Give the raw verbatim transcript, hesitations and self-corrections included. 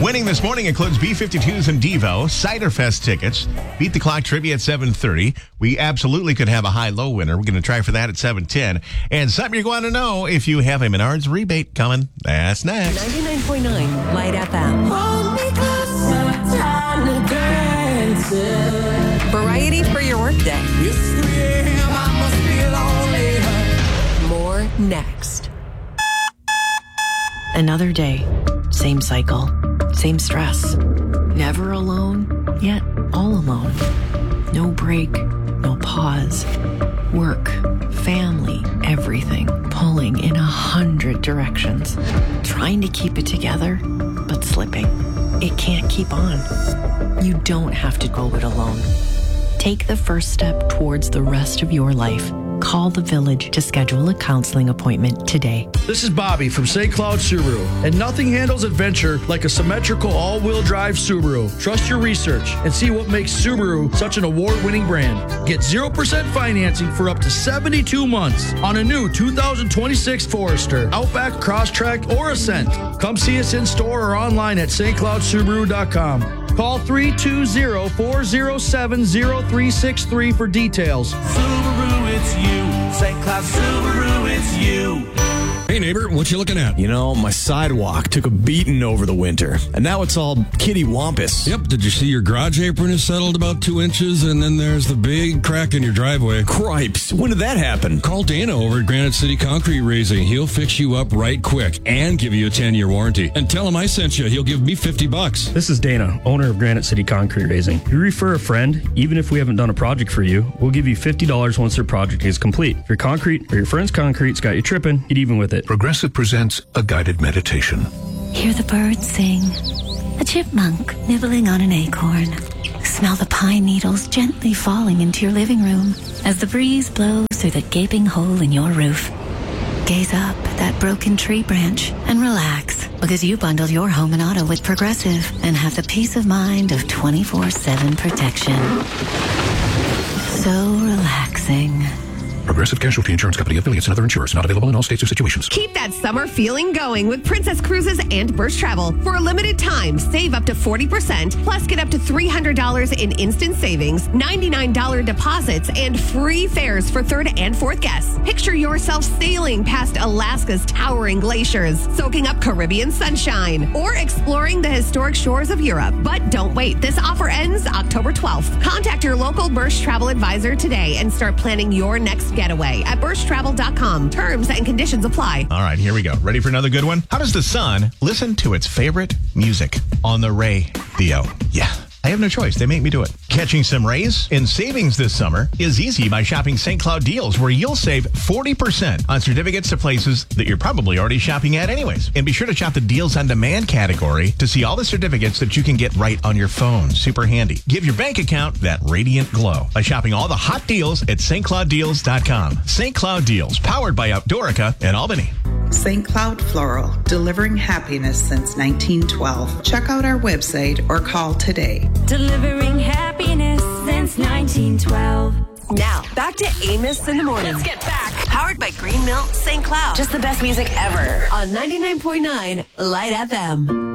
Winning this morning includes B fifty-twos and Devo, Cider Fest tickets, Beat the Clock trivia at seven thirty. We absolutely could have a high-low winner. We're going to try for that at seven ten. And something you're going to know if you have a Menards rebate coming. That's next. ninety-nine point nine Light F M. Variety for your workday. More next. Another day, same cycle, same stress. Never alone, yet all alone. No break, no pause. Work, family, everything pulling in a hundred directions. Trying to keep it together, but slipping. It can't keep on. You don't have to go it alone. Take the first step towards the rest of your life. Call the Village to schedule a counseling appointment today. This is Bobby from Saint Cloud Subaru, and nothing handles adventure like a symmetrical all-wheel drive Subaru. Trust your research and see what makes Subaru such an award-winning brand. Get zero percent financing for up to seventy-two months on a new two thousand twenty-six Forester, Outback, Crosstrek, or Ascent. Come see us in store or online at st cloud subaru dot com. Call three two zero, four zero seven, zero three six three for details. Subaru, it's you. Saint Cloud Subaru, it's you. Hey neighbor, what you looking at? You know, my sidewalk took a beating over the winter, and now it's all kitty wampus. Yep, did you see your garage apron is settled about two inches, and then there's the big crack in your driveway? Cripes, when did that happen? Call Dana over at Granite City Concrete Raising. He'll fix you up right quick and give you a ten-year warranty. And tell him I sent you. He'll give me fifty bucks. This is Dana, owner of Granite City Concrete Raising. If you refer a friend, even if we haven't done a project for you, we'll give you fifty dollars once their project is complete. If your concrete or your friend's concrete's got you tripping, get even with it. Progressive presents a guided meditation. Hear the birds sing, a chipmunk nibbling on an acorn. Smell the pine needles gently falling into your living room as the breeze blows through the gaping hole in your roof. Gaze up at that broken tree branch and relax, because you bundled your home and auto with Progressive and have the peace of mind of twenty-four seven protection. So relaxing. Progressive Casualty Insurance Company, affiliates, and other insurers. Not available in all states or situations. Keep that summer feeling going with Princess Cruises and Birch Travel. For a limited time, save up to forty percent, plus get up to three hundred dollars in instant savings, ninety-nine dollars deposits, and free fares for third and fourth guests. Picture yourself sailing past Alaska's towering glaciers, soaking up Caribbean sunshine, or exploring the historic shores of Europe. But don't wait. This offer ends October twelfth. Contact your local Birch Travel advisor today and start planning your next getaway at birch travel dot com. Terms and conditions apply. All right, here we go. Ready for another good one? How does the sun listen to its favorite music? On the radio. Yeah. I have no choice. They make me do it. Catching some rays and savings this summer is easy by shopping Saint Cloud Deals, where you'll save forty percent on certificates to places that you're probably already shopping at anyways. And be sure to shop the Deals on Demand category to see all the certificates that you can get right on your phone. Super handy. Give your bank account that radiant glow by shopping all the hot deals at st cloud deals dot com. Saint Cloud Deals, powered by Outdoorica in Albany. Saint Cloud Floral, delivering happiness since nineteen twelve. Check out our website or call today. Delivering happiness since nineteen twelve. Now, back to Amos in the Morning. Let's get back. Powered by Green Milk Saint Cloud. Just the best music ever. On ninety-nine point nine Light F M.